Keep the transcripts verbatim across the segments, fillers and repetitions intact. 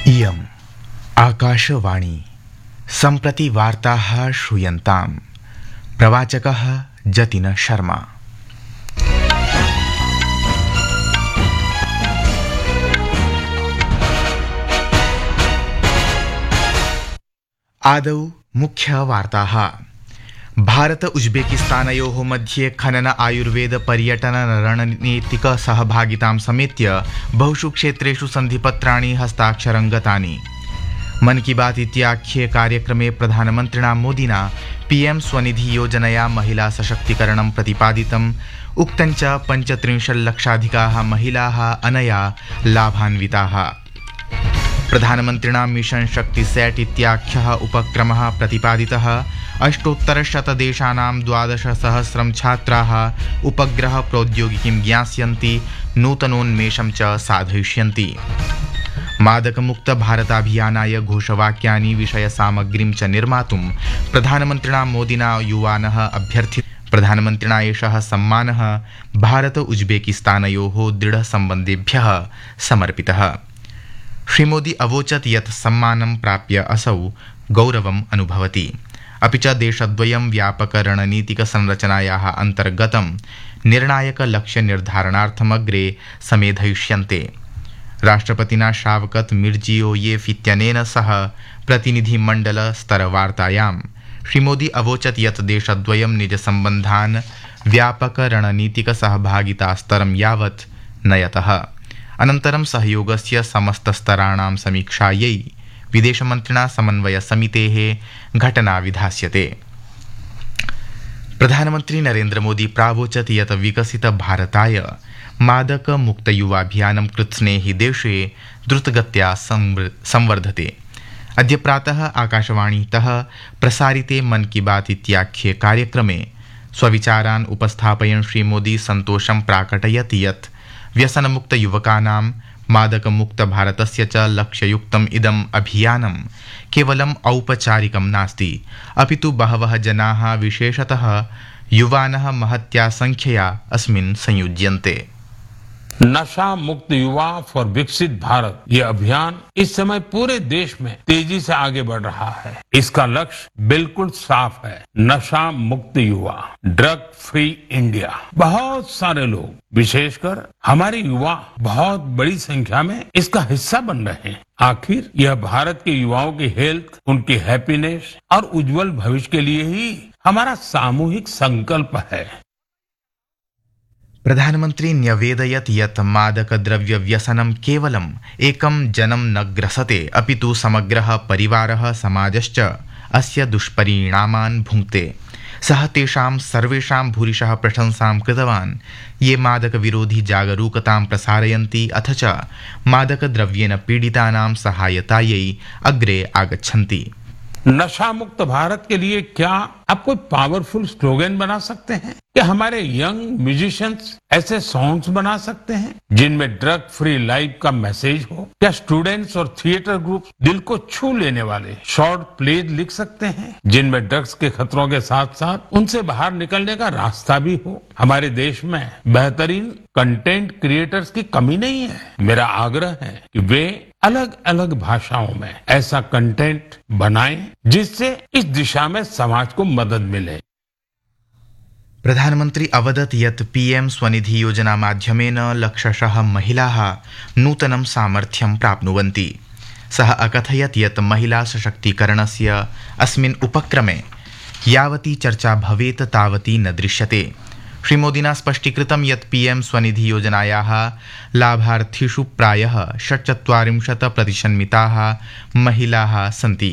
इयम् आकाशवाणी सम्प्रति वार्ताः श्रूयन्ताम्। प्रवाचकः जतिन शर्मा। आदौ मुख्यवार्ताः। भारत उज्बेकिस्तानयोः मध्ये खनन आयुर्वेद पर्यटन रणनीतिक सहभागितां समेत्य बहुषु क्षेत्रेषु सन्धिपत्राणि हस्ताक्षरं गतानि। मन की बात इत्याख्ये कार्यक्रमे प्रधानमन्त्रिणा मोदिना पीएम स्वनिधि योजनया महिला सशक्तीकरणं प्रतिपादितम्। उक्तञ्च पञ्चत्रिंशल्लक्षाधिकाः महिलाः अनया लाभान्विताः। प्रधानमन्त्रिणा मिशन शक्ति सेट इत्याख्यः उपक्रमः प्रतिपादितः। अष्टोत्तरशतदेशानां द्वादशसहस्रं छात्राः उपग्रह प्रौद्योगिकीं ज्ञास्यन्ति, नूतनोन्मेषं च साधयिष्यन्ति। मादकमुक्त भारताभियानाय घोषवाक्यानि विषयसामग्रीं च निर्मातुं प्रधानमन्त्रिणा मोदिना युवानः अभ्यर्थितः। प्रधानमन्त्रिणा एषः सम्मानः भारत उज्बेकिस्तानयोः दृढसम्बन्धेभ्यः समर्पितः। श्रीमोदी अवोचत् यत् सम्मानं प्राप्य असौ गौरवम् अनुभवति, अपि च देशद्वयं व्यापकरणनीतिकसंरचनायाः अन्तर्गतं निर्णायकलक्ष्यनिर्धारणार्थमग्रे समेधयिष्यन्ते। राष्ट्रपतिना शावकत मिर्जियोयेव इत्यनेन सह प्रतिनिधिमण्डलस्तरवार्तायां श्रीमोदी अवोचत् यत् देशद्वयं निजसम्बन्धान् व्यापकरणनीतिकसहभागितास्तरं यावत् नयतः। अनन्तरं सहयोगस्य समस्तस्तराणां समीक्षायै विदेशमन्त्रिणा समन्वयसमितेः घटना विधास्यते। प्रधानमन्त्री नरेन्द्र मोदी प्रावोचत् यत् विकसित भारताय मादक मुक्त युवाभियानं कृत्स्नेहि देशे द्रुतगत्या संवर्धते। अद्य प्रातः आकाशवाणीतः प्रसारिते मन की बात इत्याख्ये कार्यक्रमे स्वविचारान् उपस्थापयन् श्रीमोदी सन्तोषं प्राकटयत् यत् व्यसनमुक्त युवकानां मादकमुक्त भारतस्य च लक्ष्ययुक्तम् इदम् अभियानं केवलम् औपचारिकं नास्ति, अपि तु बहवः जनाः विशेषतः युवानः महत्या संख्यया अस्मिन् संयुज्यन्ते। नशा मुक्त युवा फॉर विकसित भारत ये अभियान इस समय पूरे देश में तेजी से आगे बढ़ रहा है। इसका लक्ष्य बिल्कुल साफ है, नशा मुक्त युवा, ड्रग फ्री इंडिया। बहुत सारे लोग, विशेषकर हमारे युवा, बहुत बड़ी संख्या में इसका हिस्सा बन रहे हैं। आखिर यह भारत के युवाओं की हेल्थ, उनकी हैप्पीनेस और उज्जवल भविष्य के लिए ही हमारा सामूहिक संकल्प है। प्रधानमन्त्री न्यवेदयत् यत् मादकद्रव्यव्यसनं केवलम् एकं जनं न ग्रसते, अपि तु समग्रः परिवारः समाजश्च अस्य दुष्परिणामान् भुङ्क्ते। सः तेषां सर्वेषां भूरिशः प्रशंसां कृतवान् ये मादकविरोधी जागरूकतां प्रसारयन्ति अथ च मादकद्रव्येन पीडितानां सहायतायै अग्रे आगच्छन्ति। नशा मुक्त भारत के लिए क्या आप कोई पावरफुल स्लोगन बना सकते हैं? क्या हमारे यंग म्यूजिशियंस ऐसे सॉन्ग्स बना सकते हैं जिनमें ड्रग फ्री लाइफ का मैसेज हो? क्या स्टूडेंट्स और थिएटर ग्रुप दिल को छू लेने वाले शॉर्ट प्लेज लिख सकते हैं जिनमें ड्रग्स के खतरों के साथ साथ उनसे बाहर निकलने का रास्ता भी हो? हमारे देश में बेहतरीन कंटेंट क्रिएटर्स की कमी नहीं है। मेरा आग्रह है कि वे अलग अलग भाषाओं में ऐसा कंटेंट बनाएं जिससे इस दिशा में समाज को मदद मिले। प्रधानमन्त्री अवदत् यत् पीएम स्वनिधि योजना माध्यमेन लक्षशः महिलाः नूतनं सामर्थ्यं प्राप्नुवन्ति। सः अकथयत् यत् महिला सशक्तीकरणस्य अस्मिन् उपक्रमे यावती चर्चा भवेत् तावती न दृश्यते। श्रीमोदिना स्पष्टीकृतं यत् पीएम स्वनिधि योजनायाः लाभार्थिषु प्रायः षट्चत्वारिंशत् प्रतिशन्मिताः महिलाः सन्ति।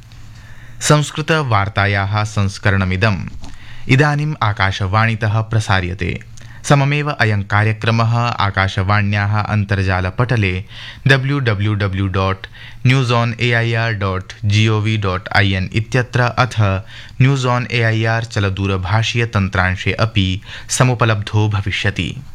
संस्कृतवार्तायाः संस्करणमिदम् इदानीम् आकाशवाणीतः प्रसार्यते। सममेव अयं कार्यक्रमः आकाशवाण्याः अन्तर्जालपटले W W W dot news on A I R dot G O V dot I N इत्यत्र अथ news on A I R चलदूरभाषीयतन्त्रांशे अपि समुपलब्धो भविष्यति।